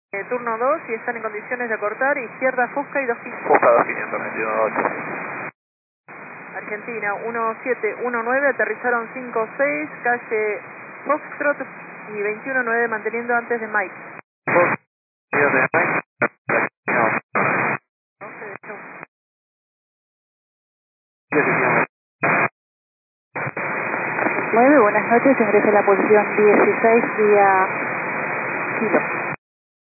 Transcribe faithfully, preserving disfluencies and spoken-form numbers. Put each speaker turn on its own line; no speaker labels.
Eh, turno dos, si están en condiciones de acortar, izquierda Fusca y dos quinientos.
Fusca dos quinientos, veintiuno ocho.
Argentina uno siete uno nueve, aterrizaron cinco seis, calle Foxtrot y veintiuno nueve, manteniendo antes de Mike.
Fox, de Mike.
No se dejó.
nueve, buenas noches, ingrese a la posición dieciséis vía Kilo.